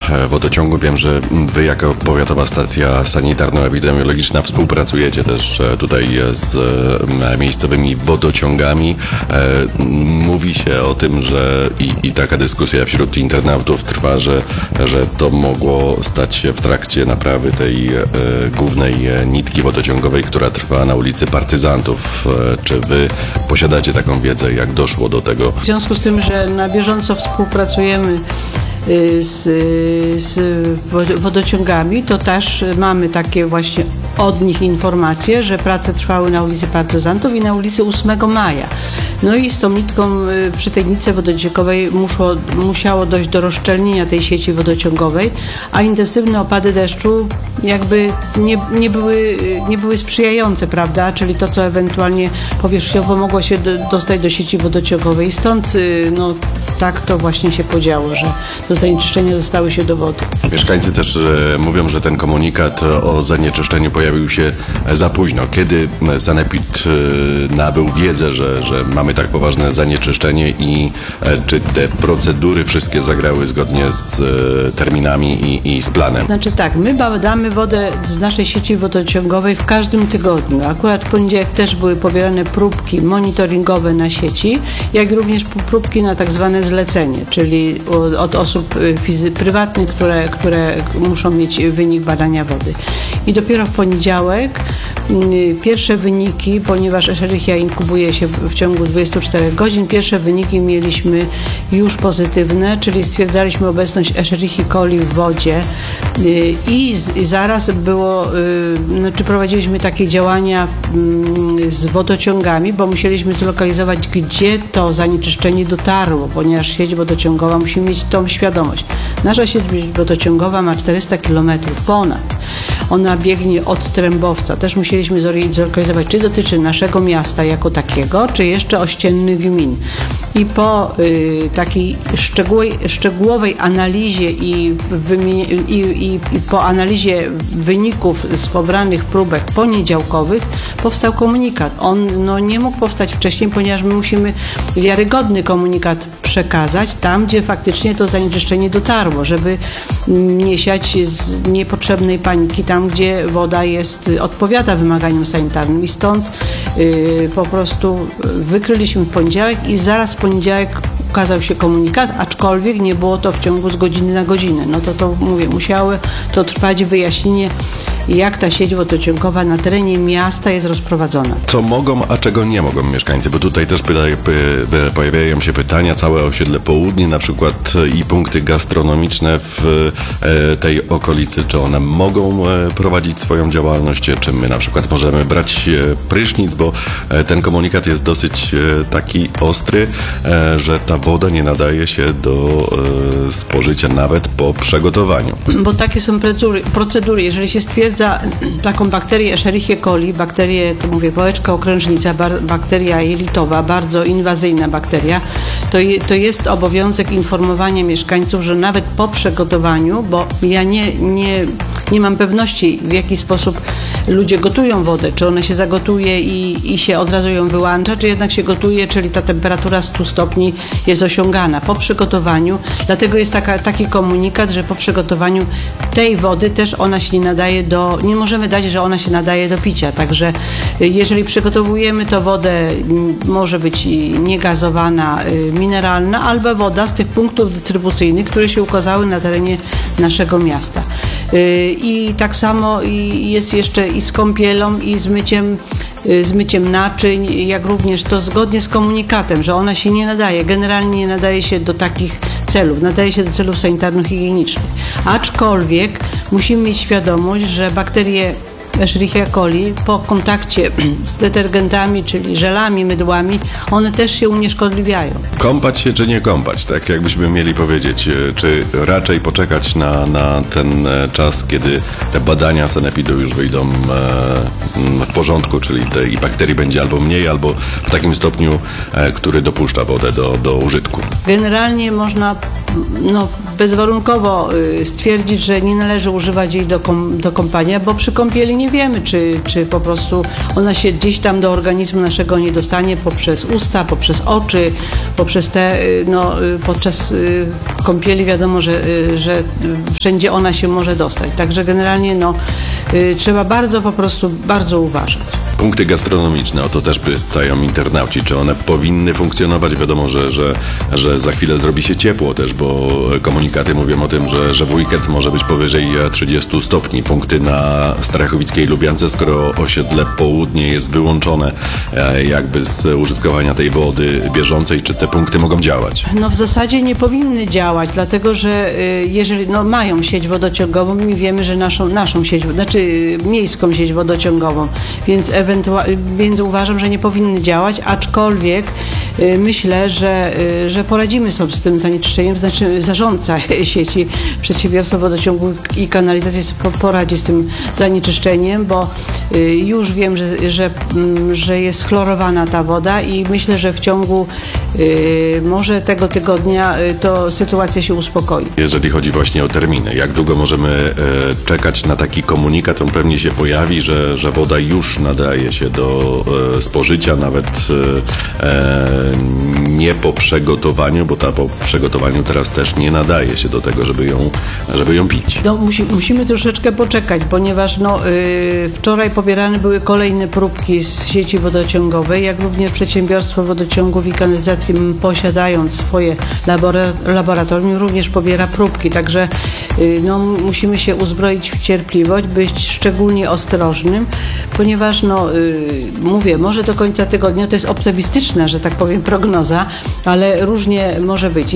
wodociągu. Wiem, że wy jako powiatowa stacja sanitarno-epidemiologiczna współpracujecie też tutaj z miejscowymi wodociągami. Mówi się o tym, że i taka dyskusja wśród internautów trwa, że to mogło stać się w trakcie naprawy tej głównej nitki wodociągowej, która trwa na ulicy Partyzantów. Czy wy posiadacie taką wiedzę, jak doszło do tego? W związku z tym, że na bieżąco współpracujemy z wodociągami, to też mamy takie właśnie od nich informacje, że prace trwały na ulicy Partyzantów i na ulicy 8 Maja. No i z tą nitką przy tej nitce wodociągowej musiało dojść do rozszczelnienia tej sieci wodociągowej, a intensywne opady deszczu jakby nie były sprzyjające, prawda? Czyli to, co ewentualnie powierzchniowo mogło się dostać do sieci wodociągowej. I stąd tak to właśnie się podziało, że to zanieczyszczenia dostały się do wody. Mieszkańcy też mówią, że ten komunikat o zanieczyszczeniu pojawił się za późno. Kiedy sanepid nabył wiedzę, że mamy tak poważne zanieczyszczenie i czy te procedury wszystkie zagrały zgodnie z terminami i z planem? Znaczy tak, my badamy wodę z naszej sieci wodociągowej w każdym tygodniu. Akurat w poniedziałek też były pobierane próbki monitoringowe na sieci, jak również próbki na tak zwane zlecenie, czyli od osób prywatnych, które muszą mieć wynik badania wody. I dopiero w poniedziałek pierwsze wyniki, ponieważ Escherichia inkubuje się w ciągu 24 godzin, pierwsze wyniki mieliśmy już pozytywne, czyli stwierdzaliśmy obecność Escherichii coli w wodzie i zaraz prowadziliśmy takie działania z wodociągami, bo musieliśmy zlokalizować, gdzie to zanieczyszczenie dotarło, ponieważ sieć wodociągowa musi mieć tą świadomość. Nasza sieć wodociągowa ma 400 km ponad. Ona biegnie od Trębowca. Też musieliśmy zlokalizować, czy dotyczy naszego miasta jako takiego, czy jeszcze ościennych gmin. I po takiej szczegółowej analizie i po analizie wyników z pobranych próbek poniedziałkowych powstał komunikat. On nie mógł powstać wcześniej, ponieważ my musimy wiarygodny komunikat przekazać tam, gdzie faktycznie to zanieczyszczenie dotarło, żeby nie siać z niepotrzebnej paniki tam, gdzie woda odpowiada wymaganiom sanitarnym. I stąd po prostu wykryliśmy w poniedziałek i zaraz w poniedziałek ukazał się komunikat, aczkolwiek nie było to w ciągu z godziny na godzinę. To mówię, musiało to trwać wyjaśnienie, jak ta sieć wodociągowa na terenie miasta jest rozprowadzona. Co mogą, a czego nie mogą mieszkańcy? Bo tutaj też pojawiają się pytania, całe osiedle Południe na przykład i punkty gastronomiczne w tej okolicy, czy one mogą prowadzić swoją działalność, czy my na przykład możemy brać prysznic, bo ten komunikat jest dosyć taki ostry, że ta woda nie nadaje się do spożycia nawet po przygotowaniu. Bo takie są procedury. Jeżeli się stwierdza taką bakterię Escherichia coli, bakterię, to mówię, pałeczka okrężnica, bakteria jelitowa, bardzo inwazyjna bakteria, to jest obowiązek informowania mieszkańców, że nawet po przygotowaniu, bo ja nie mam pewności, w jaki sposób ludzie gotują wodę, czy ona się zagotuje i się od razu ją wyłącza, czy jednak się gotuje, czyli ta temperatura 100 stopni jest osiągana po przygotowaniu. Dlatego jest taki komunikat, że po przygotowaniu tej wody też ona się nie nadaje nie możemy dać, że ona się nadaje do picia. Także jeżeli przygotowujemy, to wodę może być niegazowana, mineralna, albo woda z tych punktów dystrybucyjnych, które się ukazały na terenie naszego miasta. I tak samo jest jeszcze i z kąpielą, i z myciem naczyń, jak również to zgodnie z komunikatem, że ona się nie nadaje, generalnie nie nadaje się do takich celów, nadaje się do celów sanitarno-higienicznych. Aczkolwiek musimy mieć świadomość, że bakterie Escherichia coli po kontakcie z detergentami, czyli żelami, mydłami, one też się unieszkodliwiają. Kąpać się czy nie kąpać, tak jakbyśmy mieli powiedzieć, czy raczej poczekać na ten czas, kiedy te badania sanepidu już wyjdą w porządku, czyli tej bakterii będzie albo mniej, albo w takim stopniu, który dopuszcza wodę do użytku. Generalnie można bezwarunkowo stwierdzić, że nie należy używać jej do kąpania, bo przy kąpieli nie nie wiemy, czy po prostu ona się gdzieś tam do organizmu naszego nie dostanie poprzez usta, poprzez oczy, poprzez te, podczas kąpieli wiadomo, że wszędzie ona się może dostać. Także generalnie trzeba bardzo uważać. Punkty gastronomiczne, o to też pytają internauci, czy one powinny funkcjonować. Wiadomo, że za chwilę zrobi się ciepło też, bo komunikaty mówią o tym, że w weekend może być powyżej 30 stopni. Punkty na Strachowickiej Lubiance, skoro osiedle Południe jest wyłączone jakby z użytkowania tej wody bieżącej, czy te punkty mogą działać? W zasadzie nie powinny działać, dlatego że jeżeli mają sieć wodociągową i wiemy, że naszą sieć, miejską sieć wodociągową, więc uważam, że nie powinny działać, aczkolwiek myślę, że poradzimy sobie z tym zanieczyszczeniem, zarządca sieci Przedsiębiorstwa Wodociągu i Kanalizacji poradzi z tym zanieczyszczeniem, bo już wiem, że jest chlorowana ta woda i myślę, że w ciągu może tego tygodnia to sytuacja się uspokoi. Jeżeli chodzi właśnie o terminy, jak długo możemy czekać na taki komunikat? On pewnie się pojawi, że woda już nadaje się do spożycia, nawet nie po przygotowaniu, bo ta po przygotowaniu teraz też nie nadaje się do tego, żeby ją pić. Musimy troszeczkę poczekać, ponieważ wczoraj pobierane były kolejne próbki z sieci wodociągowej, jak również Przedsiębiorstwo Wodociągów i Kanalizacji, posiadając swoje laboratorium, również pobiera próbki, także musimy się uzbroić w cierpliwość, być szczególnie ostrożnym, ponieważ mówię, może do końca tygodnia, to jest optymistyczna, że tak powiem, prognoza, ale różnie może być.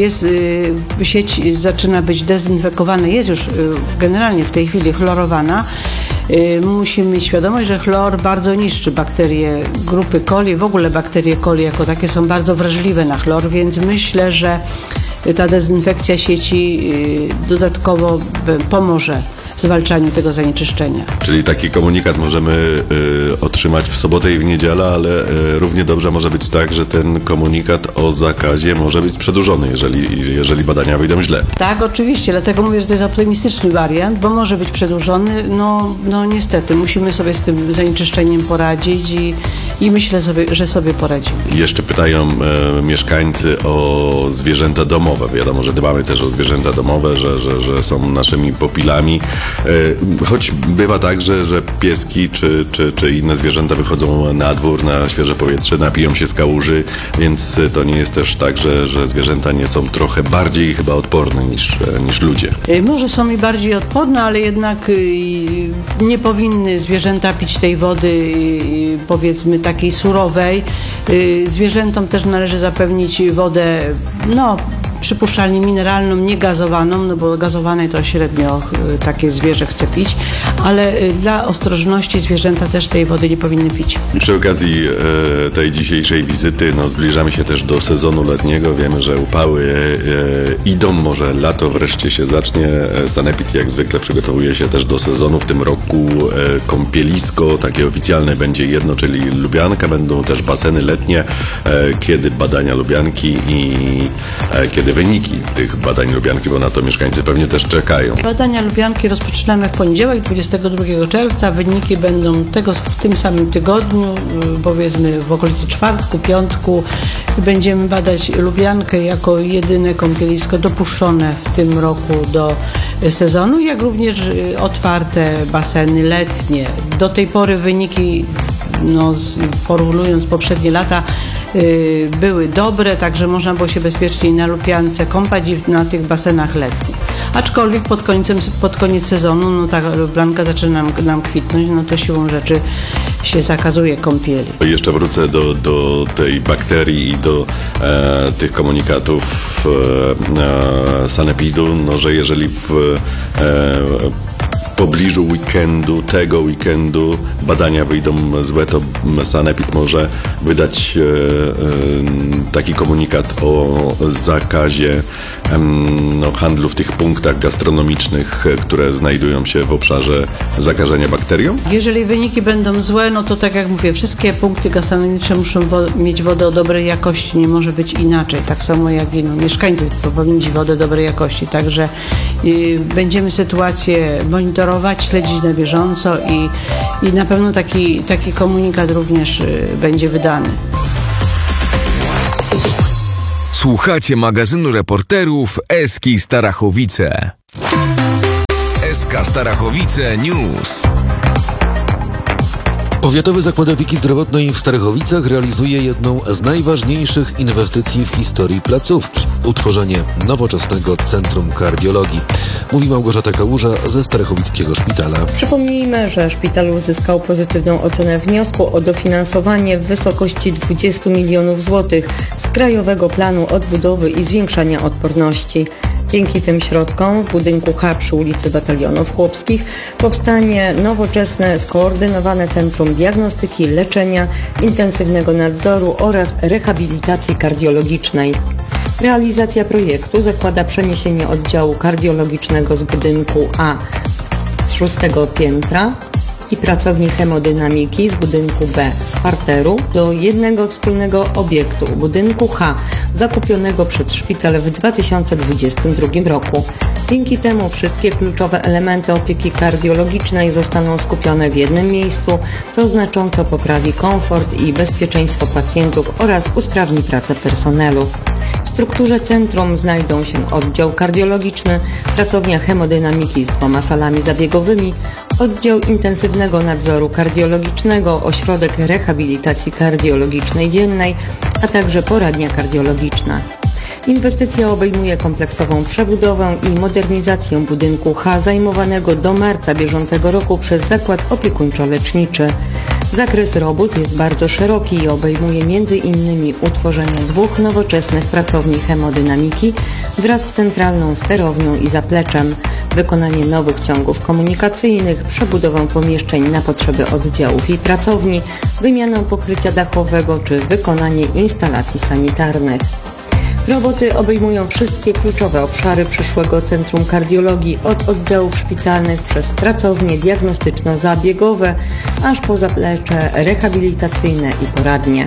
Sieć zaczyna być dezynfekowana, jest już generalnie w tej chwili chlorowana. Musimy mieć świadomość, że chlor bardzo niszczy bakterie grupy coli, w ogóle bakterie coli jako takie są bardzo wrażliwe na chlor, więc myślę, że ta dezynfekcja sieci dodatkowo pomoże w zwalczaniu tego zanieczyszczenia. Czyli taki komunikat możemy otrzymać w sobotę i w niedzielę, ale równie dobrze może być tak, że ten komunikat o zakazie może być przedłużony, jeżeli badania wyjdą źle. Tak, oczywiście, dlatego mówię, że to jest optymistyczny wariant, bo może być przedłużony. Niestety, musimy sobie z tym zanieczyszczeniem poradzić i myślę sobie, że sobie poradzimy. Jeszcze pytają mieszkańcy o zwierzęta domowe. Wiadomo, że dbamy też o zwierzęta domowe, że są naszymi pupilami. Choć bywa tak, że pieski czy inne zwierzęta wychodzą na dwór, na świeże powietrze, napiją się z kałuży, więc to nie jest też tak, że zwierzęta nie są trochę bardziej chyba odporne niż ludzie. Może są i bardziej odporne, ale jednak nie powinny zwierzęta pić tej wody, powiedzmy takiej surowej. Zwierzętom też należy zapewnić wodę, przypuszczalnie mineralną, nie gazowaną, bo gazowanej to średnio takie zwierzę chce pić, ale dla ostrożności zwierzęta też tej wody nie powinny pić. I przy okazji tej dzisiejszej wizyty zbliżamy się też do sezonu letniego. Wiemy, że upały idą, może lato wreszcie się zacznie. Sanepid jak zwykle przygotowuje się też do sezonu. W tym roku kąpielisko takie oficjalne będzie jedno, czyli Lubianka. Będą też baseny letnie. Kiedy badania Lubianki i kiedy wyniki tych badań Lubianki, bo na to mieszkańcy pewnie też czekają. Badania Lubianki rozpoczynamy w poniedziałek, 22 czerwca. Wyniki będą w tym samym tygodniu, powiedzmy w okolicy czwartku, piątku. Będziemy badać Lubiankę jako jedyne kąpielisko dopuszczone w tym roku do sezonu, jak również otwarte baseny letnie. Do tej pory wyniki, porównując poprzednie lata, były dobre, także można było się bezpiecznie na Lubiance kąpać i na tych basenach letnich. Aczkolwiek pod koniec sezonu, ta Lubianka zaczyna nam kwitnąć, to siłą rzeczy się zakazuje kąpieli. Jeszcze wrócę do tej bakterii i do tych komunikatów Sanepidu, że jeżeli w pobliżu tego weekendu badania wyjdą złe, to Sanepid może wydać taki komunikat o zakazie handlu w tych punktach gastronomicznych, które znajdują się w obszarze zakażenia bakterią? Jeżeli wyniki będą złe, to tak jak mówię, wszystkie punkty gastronomiczne muszą mieć wodę o dobrej jakości, nie może być inaczej. Tak samo jak mieszkańcy powinni mieć wodę dobrej jakości, także będziemy sytuację monitorować, śledzić na bieżąco i na pewno taki komunikat również będzie wydany. Słuchacie magazynu reporterów Eski Starachowice. SK Starachowice News. Powiatowy Zakład Opieki Zdrowotnej w Starachowicach realizuje jedną z najważniejszych inwestycji w historii placówki – utworzenie nowoczesnego Centrum Kardiologii. Mówi Małgorzata Kałuża ze Starachowickiego Szpitala. Przypomnijmy, że szpital uzyskał pozytywną ocenę wniosku o dofinansowanie w wysokości 20 milionów złotych z Krajowego Planu Odbudowy i Zwiększania Odporności. Dzięki tym środkom w budynku H przy ulicy Batalionów Chłopskich powstanie nowoczesne, skoordynowane Centrum Diagnostyki, Leczenia, Intensywnego Nadzoru oraz Rehabilitacji Kardiologicznej. Realizacja projektu zakłada przeniesienie oddziału kardiologicznego z budynku A z 6. piętra i pracowni hemodynamiki z budynku B z parteru do jednego wspólnego obiektu, budynku H, zakupionego przez szpital w 2022 roku. Dzięki temu wszystkie kluczowe elementy opieki kardiologicznej zostaną skupione w jednym miejscu, co znacząco poprawi komfort i bezpieczeństwo pacjentów oraz usprawni pracę personelu. W strukturze centrum znajdą się oddział kardiologiczny, pracownia hemodynamiki z 2 salami zabiegowymi, oddział intensywnego nadzoru kardiologicznego, ośrodek rehabilitacji kardiologicznej dziennej, a także poradnia kardiologiczna. Inwestycja obejmuje kompleksową przebudowę i modernizację budynku H zajmowanego do marca bieżącego roku przez Zakład Opiekuńczo-Leczniczy. Zakres robót jest bardzo szeroki i obejmuje m.in. utworzenie 2 nowoczesnych pracowni hemodynamiki wraz z centralną sterownią i zapleczem, wykonanie nowych ciągów komunikacyjnych, przebudowę pomieszczeń na potrzeby oddziałów i pracowni, wymianę pokrycia dachowego czy wykonanie instalacji sanitarnych. Roboty obejmują wszystkie kluczowe obszary przyszłego Centrum Kardiologii, od oddziałów szpitalnych przez pracownie diagnostyczno-zabiegowe, aż po zaplecze rehabilitacyjne i poradnie.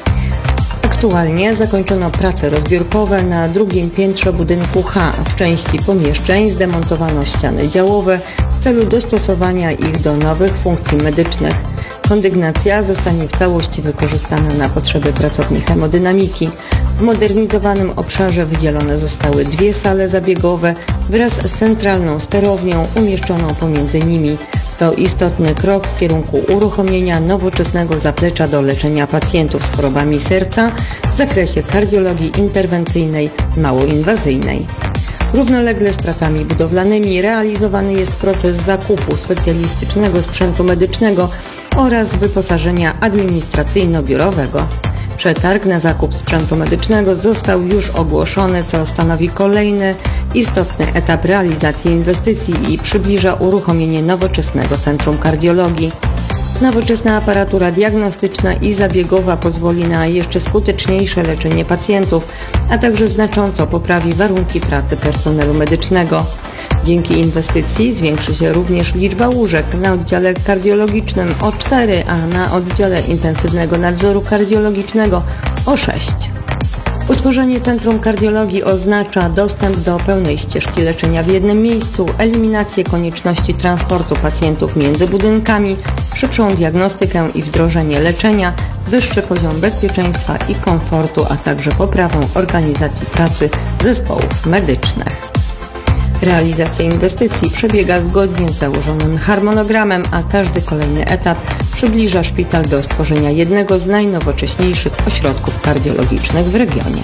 Aktualnie zakończono prace rozbiórkowe na 2. piętrze budynku H. W części pomieszczeń zdemontowano ściany działowe w celu dostosowania ich do nowych funkcji medycznych. Kondygnacja zostanie w całości wykorzystana na potrzeby pracowni hemodynamiki. W modernizowanym obszarze wydzielone zostały 2 sale zabiegowe wraz z centralną sterownią umieszczoną pomiędzy nimi. To istotny krok w kierunku uruchomienia nowoczesnego zaplecza do leczenia pacjentów z chorobami serca w zakresie kardiologii interwencyjnej małoinwazyjnej. Równolegle z pracami budowlanymi realizowany jest proces zakupu specjalistycznego sprzętu medycznego oraz wyposażenia administracyjno-biurowego. Przetarg na zakup sprzętu medycznego został już ogłoszony, co stanowi kolejny istotny etap realizacji inwestycji i przybliża uruchomienie nowoczesnego Centrum Kardiologii. Nowoczesna aparatura diagnostyczna i zabiegowa pozwoli na jeszcze skuteczniejsze leczenie pacjentów, a także znacząco poprawi warunki pracy personelu medycznego. Dzięki inwestycji zwiększy się również liczba łóżek na oddziale kardiologicznym o 4, a na oddziale intensywnego nadzoru kardiologicznego o 6. Utworzenie Centrum Kardiologii oznacza dostęp do pełnej ścieżki leczenia w jednym miejscu, eliminację konieczności transportu pacjentów między budynkami, szybszą diagnostykę i wdrożenie leczenia, wyższy poziom bezpieczeństwa i komfortu, a także poprawę organizacji pracy zespołów medycznych. Realizacja inwestycji przebiega zgodnie z założonym harmonogramem, a każdy kolejny etap przybliża szpital do stworzenia jednego z najnowocześniejszych ośrodków kardiologicznych w regionie.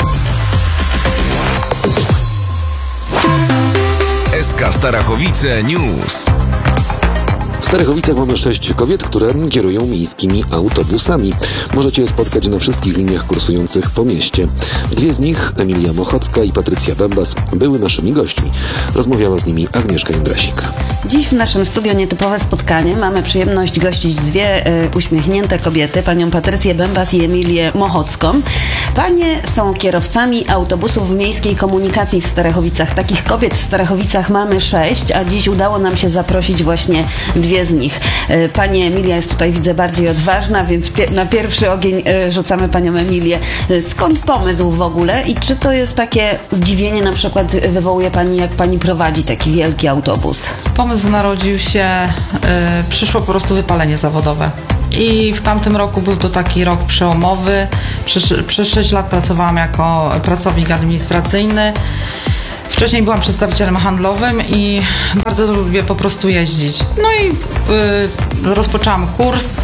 SK Starachowice News. W Starachowicach mamy 6 kobiet, które kierują miejskimi autobusami. Możecie je spotkać na wszystkich liniach kursujących po mieście. 2 z nich, Emilia Mochocka i Patrycja Bębas, były naszymi gośćmi. Rozmawiała z nimi Agnieszka Jędrasik. Dziś w naszym studio nietypowe spotkanie. Mamy przyjemność gościć 2 uśmiechnięte kobiety, panią Patrycję Bębas i Emilię Mochocką. Panie są kierowcami autobusów miejskiej komunikacji w Starachowicach. Takich kobiet w Starachowicach mamy 6, a dziś udało nam się zaprosić właśnie 2 z nich. Pani Emilia jest tutaj, widzę, bardziej odważna, więc na pierwszy ogień rzucamy panią Emilię. Skąd pomysł w ogóle i czy to jest takie zdziwienie na przykład wywołuje pani, jak pani prowadzi taki wielki autobus? Pomysł narodził się, przyszło po prostu wypalenie zawodowe. I w tamtym roku był to taki rok przełomowy. Przez 6 lat pracowałam jako pracownik administracyjny. Wcześniej byłam przedstawicielem handlowym i bardzo lubię po prostu jeździć. No i rozpoczęłam kurs,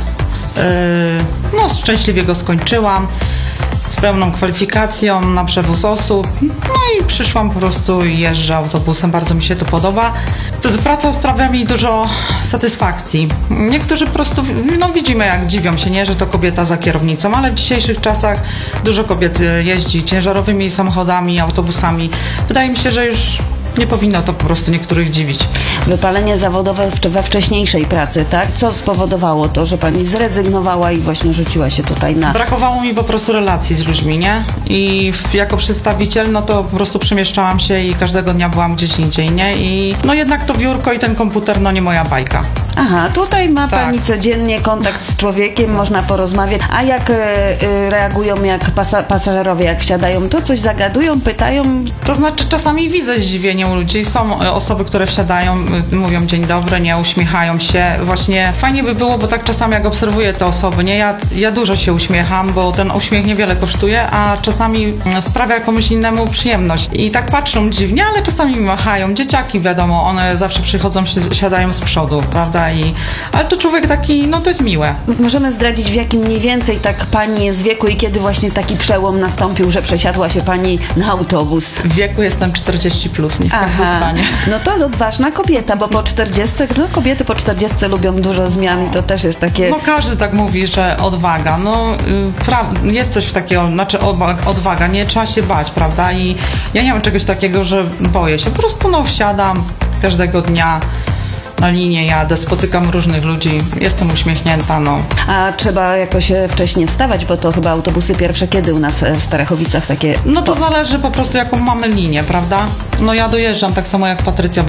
szczęśliwie go skończyłam z pełną kwalifikacją na przewóz osób. No i przyszłam po prostu i jeżdżę autobusem, bardzo mi się to podoba. Praca sprawia mi dużo satysfakcji. Niektórzy po prostu, widzimy jak dziwią się, nie, że to kobieta za kierownicą, ale w dzisiejszych czasach dużo kobiet jeździ ciężarowymi samochodami, autobusami. Wydaje mi się, że już nie powinno to po prostu niektórych dziwić. Wypalenie zawodowe we wcześniejszej pracy, tak? Co spowodowało to, że pani zrezygnowała i właśnie rzuciła się tutaj na... Brakowało mi po prostu relacji z ludźmi, nie? I jako przedstawiciel, to po prostu przemieszczałam się i każdego dnia byłam gdzieś indziej, nie? I jednak to biurko i ten komputer, nie moja bajka. Aha, tutaj ma Tak. pani codziennie kontakt z człowiekiem, można porozmawiać. A jak reagują, jak pasażerowie, jak wsiadają, to coś zagadują, pytają? To znaczy czasami widzę zdziwienie u ludzi. Są osoby, które wsiadają, mówią dzień dobry, nie, uśmiechają się. Właśnie fajnie by było, bo tak czasami jak obserwuję te osoby, nie, ja dużo się uśmiecham, bo ten uśmiech niewiele kosztuje, a czasami sprawia komuś innemu przyjemność. I tak patrzą dziwnie, ale czasami mi machają. Dzieciaki, wiadomo, one zawsze przychodzą, siadają z przodu, prawda? Ale to człowiek taki, to jest miłe. Możemy zdradzić, w jakim mniej więcej tak pani jest wieku i kiedy właśnie taki przełom nastąpił, że przesiadła się pani na autobus? W wieku jestem 40+, niech tak zostanie. No to odważna kobieta, bo po 40, kobiety po 40 lubią dużo zmian i to też jest takie... Każdy tak mówi, że odwaga. Jest coś takiego, odwaga, nie trzeba się bać, prawda? I ja nie mam czegoś takiego, że boję się. Po prostu wsiadam każdego dnia. Na linię jadę, spotykam różnych ludzi, jestem uśmiechnięta, A trzeba jakoś wcześniej wstawać, bo to chyba autobusy pierwsze kiedy u nas w Starachowicach takie... To zależy po prostu jaką mamy linię, prawda? Ja dojeżdżam tak samo jak Patrycja